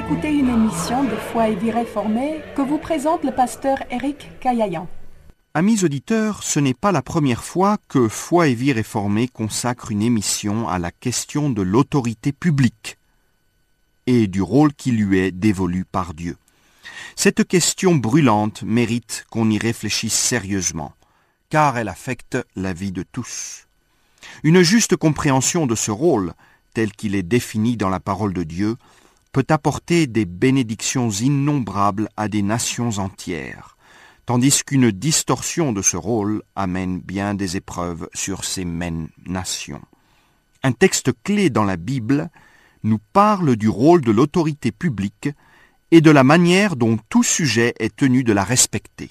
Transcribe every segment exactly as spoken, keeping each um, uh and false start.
écouter une émission de Foi et Vie réformée que vous présente le pasteur Éric Caillayan. Amis auditeurs, ce n'est pas la première fois que Foi et Vie réformée consacre une émission à la question de l'autorité publique et du rôle qui lui est dévolu par Dieu. Cette question brûlante mérite qu'on y réfléchisse sérieusement, car elle affecte la vie de tous. Une juste compréhension de ce rôle, tel qu'il est défini dans la parole de Dieu, peut apporter des bénédictions innombrables à des nations entières, tandis qu'une distorsion de ce rôle amène bien des épreuves sur ces mêmes nations. Un texte clé dans la Bible nous parle du rôle de l'autorité publique et de la manière dont tout sujet est tenu de la respecter.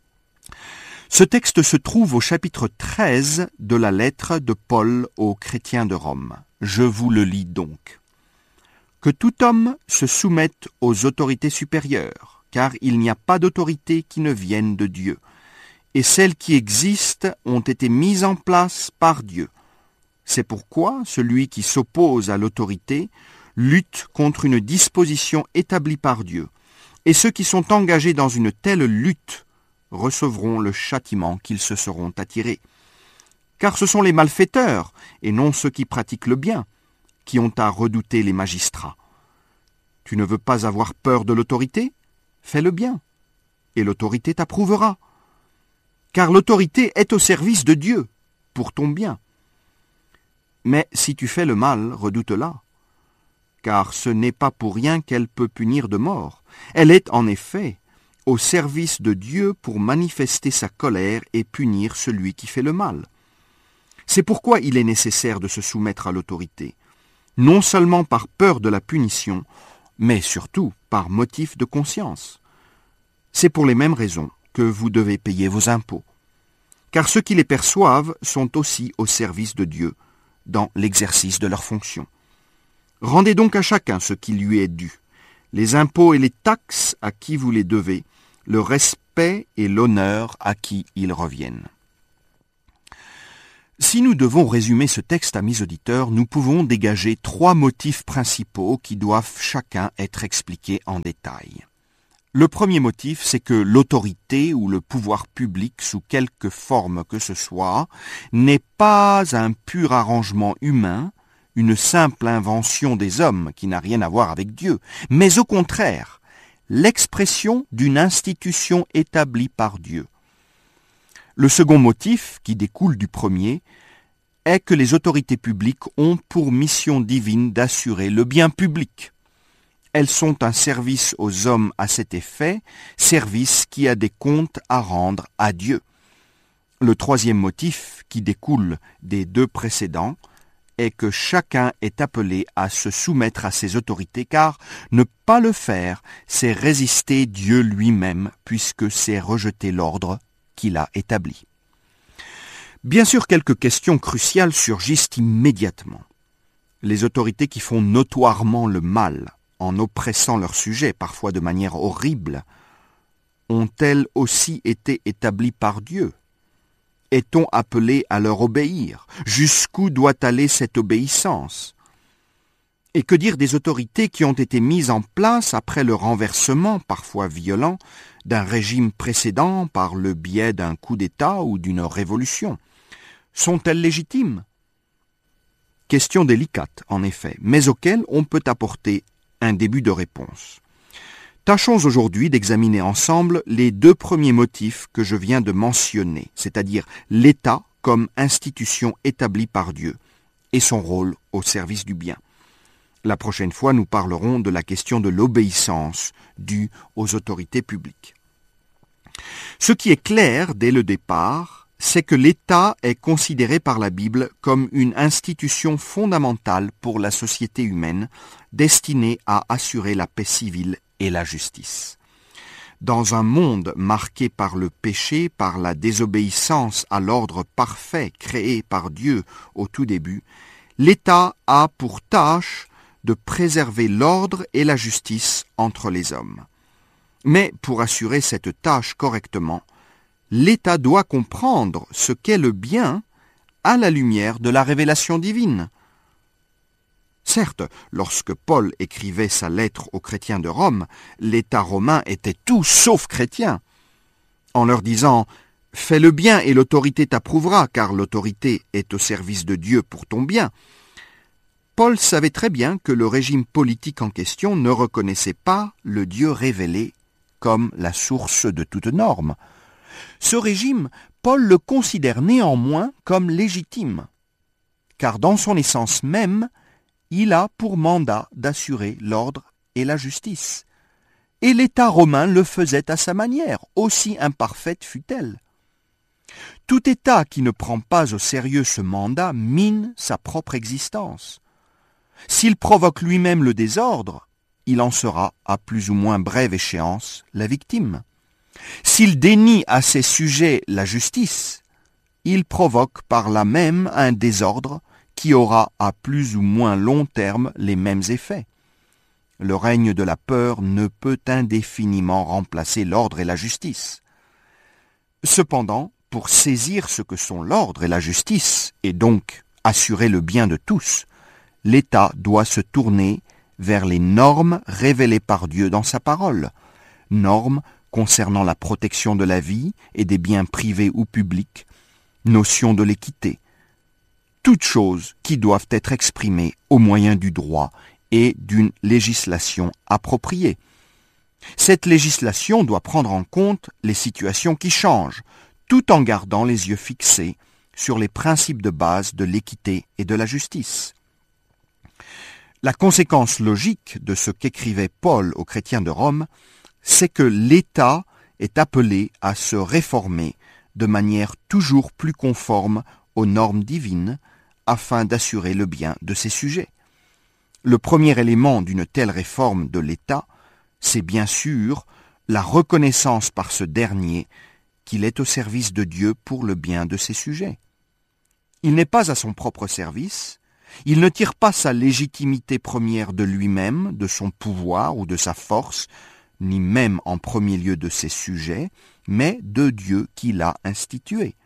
Ce texte se trouve au chapitre treize de la lettre de Paul aux chrétiens de Rome. Je vous le lis donc. Que tout homme se soumette aux autorités supérieures, car il n'y a pas d'autorité qui ne vienne de Dieu, et celles qui existent ont été mises en place par Dieu. C'est pourquoi celui qui s'oppose à l'autorité lutte contre une disposition établie par Dieu, et ceux qui sont engagés dans une telle lutte recevront le châtiment qu'ils se seront attirés. Car ce sont les malfaiteurs, et non ceux qui pratiquent le bien, qui ont à redouter les magistrats. Tu ne veux pas avoir peur de l'autorité ? Fais le bien, et l'autorité t'approuvera. Car l'autorité est au service de Dieu, pour ton bien. Mais si tu fais le mal, redoute-la, car ce n'est pas pour rien qu'elle peut punir de mort. Elle est en effet au service de Dieu pour manifester sa colère et punir celui qui fait le mal. C'est pourquoi il est nécessaire de se soumettre à l'autorité, non seulement par peur de la punition, mais surtout par motif de conscience. C'est pour les mêmes raisons que vous devez payer vos impôts, car ceux qui les perçoivent sont aussi au service de Dieu dans l'exercice de leurs fonctions. Rendez donc à chacun ce qui lui est dû, les impôts et les taxes à qui vous les devez, le respect et l'honneur à qui ils reviennent. Si nous devons résumer ce texte, amis auditeurs, nous pouvons dégager trois motifs principaux qui doivent chacun être expliqués en détail. Le premier motif, c'est que l'autorité ou le pouvoir public, sous quelque forme que ce soit, n'est pas un pur arrangement humain, une simple invention des hommes qui n'a rien à voir avec Dieu, mais au contraire, l'expression d'une institution établie par Dieu. Le second motif, qui découle du premier, est que les autorités publiques ont pour mission divine d'assurer le bien public. Elles sont un service aux hommes à cet effet, service qui a des comptes à rendre à Dieu. Le troisième motif, qui découle des deux précédents, est que chacun est appelé à se soumettre à ses autorités, car ne pas le faire, c'est résister Dieu lui-même, puisque c'est rejeter l'ordre qu'il a établi. Bien sûr, quelques questions cruciales surgissent immédiatement. Les autorités qui font notoirement le mal, en oppressant leurs sujets, parfois de manière horrible, ont-elles aussi été établies par Dieu ? Est-on appelé à leur obéir ? Jusqu'où doit aller cette obéissance ? Et que dire des autorités qui ont été mises en place après le renversement, parfois violent, d'un régime précédent par le biais d'un coup d'État ou d'une révolution ? Sont-elles légitimes ? Question délicate, en effet, mais auquel on peut apporter un début de réponse. Tâchons aujourd'hui d'examiner ensemble les deux premiers motifs que je viens de mentionner, c'est-à-dire l'État comme institution établie par Dieu et son rôle au service du bien. La prochaine fois, nous parlerons de la question de l'obéissance due aux autorités publiques. Ce qui est clair dès le départ, c'est que l'État est considéré par la Bible comme une institution fondamentale pour la société humaine, destinée à assurer la paix civile et la justice. Dans un monde marqué par le péché, par la désobéissance à l'ordre parfait créé par Dieu au tout début, l'État a pour tâche de préserver l'ordre et la justice entre les hommes. Mais pour assurer cette tâche correctement, l'État doit comprendre ce qu'est le bien à la lumière de la révélation divine. Certes, lorsque Paul écrivait sa lettre aux chrétiens de Rome, l'État romain était tout sauf chrétien. En leur disant « Fais le bien et l'autorité t'approuvera, car l'autorité est au service de Dieu pour ton bien », Paul savait très bien que le régime politique en question ne reconnaissait pas le Dieu révélé comme la source de toute norme. Ce régime, Paul le considère néanmoins comme légitime, car dans son essence même, il a pour mandat d'assurer l'ordre et la justice. Et l'État romain le faisait à sa manière, aussi imparfaite fût-elle. Tout État qui ne prend pas au sérieux ce mandat mine sa propre existence. S'il provoque lui-même le désordre, il en sera, à plus ou moins brève échéance, la victime. S'il dénie à ses sujets la justice, il provoque par là même un désordre qui aura à plus ou moins long terme les mêmes effets. Le règne de la peur ne peut indéfiniment remplacer l'ordre et la justice. Cependant, pour saisir ce que sont l'ordre et la justice, et donc assurer le bien de tous, l'État doit se tourner vers les normes révélées par Dieu dans sa parole, normes concernant la protection de la vie et des biens privés ou publics, notion de l'équité, toutes choses qui doivent être exprimées au moyen du droit et d'une législation appropriée. Cette législation doit prendre en compte les situations qui changent, tout en gardant les yeux fixés sur les principes de base de l'équité et de la justice. La conséquence logique de ce qu'écrivait Paul aux chrétiens de Rome, c'est que l'État est appelé à se réformer de manière toujours plus conforme aux normes divines, afin d'assurer le bien de ses sujets. Le premier élément d'une telle réforme de l'État, c'est bien sûr la reconnaissance par ce dernier qu'il est au service de Dieu pour le bien de ses sujets. Il n'est pas à son propre service, il ne tire pas sa légitimité première de lui-même, de son pouvoir ou de sa force, ni même en premier lieu de ses sujets, mais de Dieu qui l'a institué.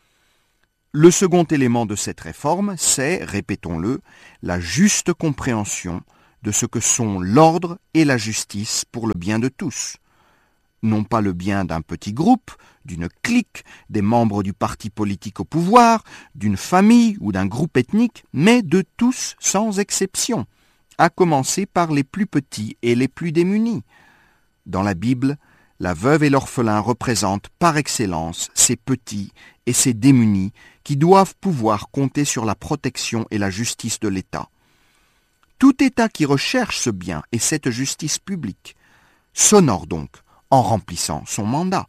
Le second élément de cette réforme, c'est, répétons-le, la juste compréhension de ce que sont l'ordre et la justice pour le bien de tous. Non pas le bien d'un petit groupe, d'une clique, des membres du parti politique au pouvoir, d'une famille ou d'un groupe ethnique, mais de tous sans exception, à commencer par les plus petits et les plus démunis. Dans la Bible, la veuve et l'orphelin représentent par excellence ces petits et ces démunis qui doivent pouvoir compter sur la protection et la justice de l'État. Tout État qui recherche ce bien et cette justice publique s'honore donc en remplissant son mandat.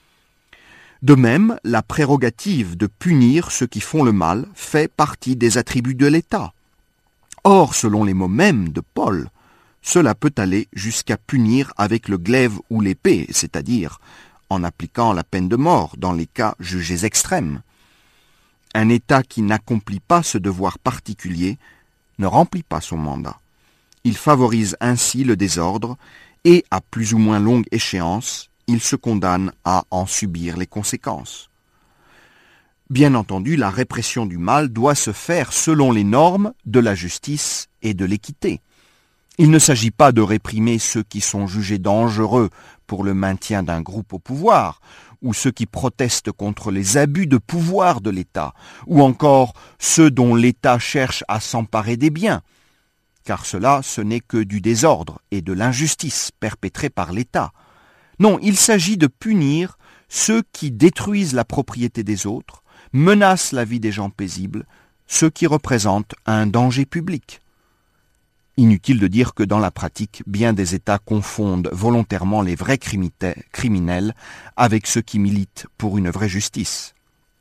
De même, la prérogative de punir ceux qui font le mal fait partie des attributs de l'État. Or, selon les mots mêmes de Paul, cela peut aller jusqu'à punir avec le glaive ou l'épée, c'est-à-dire en appliquant la peine de mort dans les cas jugés extrêmes. Un État qui n'accomplit pas ce devoir particulier ne remplit pas son mandat. Il favorise ainsi le désordre et, à plus ou moins longue échéance, il se condamne à en subir les conséquences. Bien entendu, la répression du mal doit se faire selon les normes de la justice et de l'équité. Il ne s'agit pas de réprimer ceux qui sont jugés dangereux pour le maintien d'un groupe au pouvoir, ou ceux qui protestent contre les abus de pouvoir de l'État, ou encore ceux dont l'État cherche à s'emparer des biens, car cela, ce n'est que du désordre et de l'injustice perpétrée par l'État. Non, il s'agit de punir ceux qui détruisent la propriété des autres, menacent la vie des gens paisibles, ceux qui représentent un danger public. Inutile de dire que dans la pratique, bien des États confondent volontairement les vrais criminels avec ceux qui militent pour une vraie justice.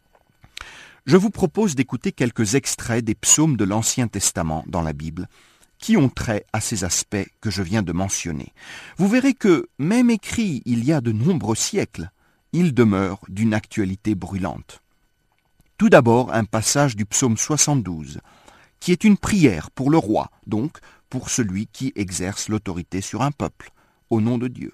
Je vous propose d'écouter quelques extraits des psaumes de l'Ancien Testament dans la Bible, qui ont trait à ces aspects que je viens de mentionner. Vous verrez que, même écrits il y a de nombreux siècles, ils demeurent d'une actualité brûlante. Tout d'abord, un passage du psaume soixante-douze, qui est une prière pour le roi, donc pour celui qui exerce l'autorité sur un peuple, au nom de Dieu.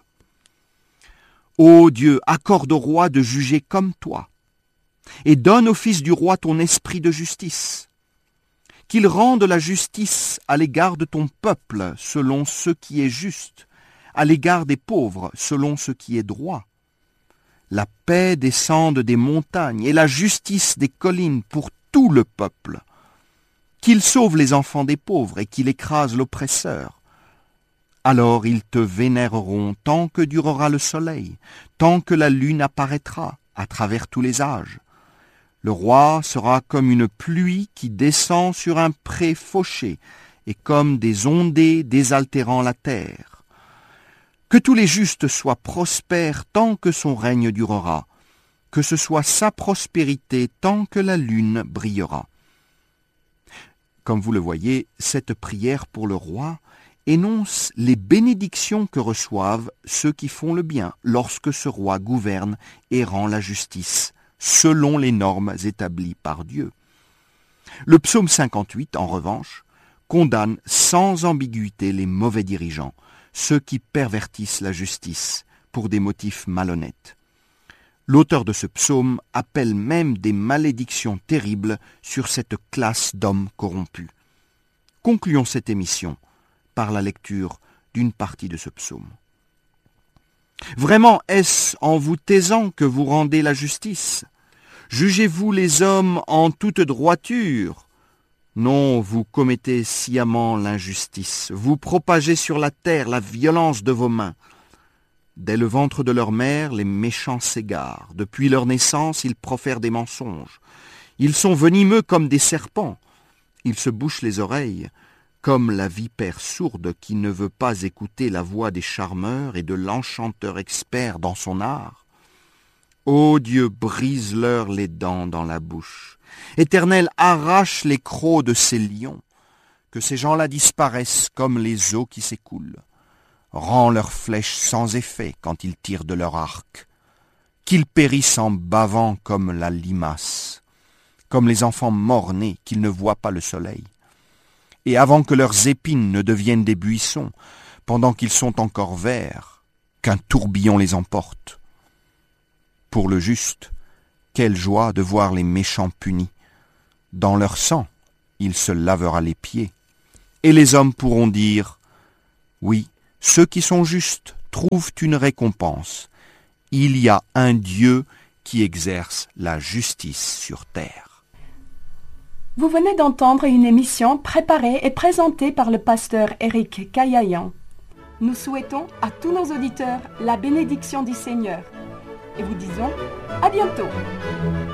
Ô Dieu, accorde au roi de juger comme toi, et donne au fils du roi ton esprit de justice. qu'il rende la justice à l'égard de ton peuple selon ce qui est juste, à l'égard des pauvres selon ce qui est droit. La paix descende des montagnes et la justice des collines pour tout le peuple. Qu'il sauve les enfants des pauvres et qu'il écrase l'oppresseur. Alors ils te vénéreront tant que durera le soleil, tant que la lune apparaîtra à travers tous les âges. Le roi sera comme une pluie qui descend sur un pré fauché et comme des ondées désaltérant la terre. Que tous les justes soient prospères tant que son règne durera, que ce soit sa prospérité tant que la lune brillera. Comme vous le voyez, cette prière pour le roi énonce les bénédictions que reçoivent ceux qui font le bien lorsque ce roi gouverne et rend la justice, selon les normes établies par Dieu. Le psaume cinquante-huit, en revanche, condamne sans ambiguïté les mauvais dirigeants, ceux qui pervertissent la justice pour des motifs malhonnêtes. L'auteur de ce psaume appelle même des malédictions terribles sur cette classe d'hommes corrompus. Concluons cette émission par la lecture d'une partie de ce psaume. Vraiment, est-ce en vous taisant que vous rendez la justice? Jugez-vous les hommes en toute droiture? Non, vous commettez sciemment l'injustice. Vous propagez sur la terre la violence de vos mains. Dès le ventre de leur mère, les méchants s'égarent. Depuis leur naissance, ils profèrent des mensonges. Ils sont venimeux comme des serpents. Ils se bouchent les oreilles, comme la vipère sourde qui ne veut pas écouter la voix des charmeurs et de l'enchanteur expert dans son art. Ô Dieu, brise-leur les dents dans la bouche. Éternel, arrache les crocs de ces lions. Que ces gens-là disparaissent comme les eaux qui s'écoulent. Rends leurs flèches sans effet quand ils tirent de leur arc. Qu'ils périssent en bavant comme la limace, comme les enfants morts-nés qu'ils ne voient pas le soleil. Et avant que leurs épines ne deviennent des buissons, pendant qu'ils sont encore verts, qu'un tourbillon les emporte. Pour le juste, quelle joie de voir les méchants punis. Dans leur sang, il se lavera les pieds. Et les hommes pourront dire, oui, ceux qui sont justes trouvent une récompense. Il y a un Dieu qui exerce la justice sur terre. Vous venez d'entendre une émission préparée et présentée par le pasteur Éric Caillayan. Nous souhaitons à tous nos auditeurs la bénédiction du Seigneur et vous disons à bientôt.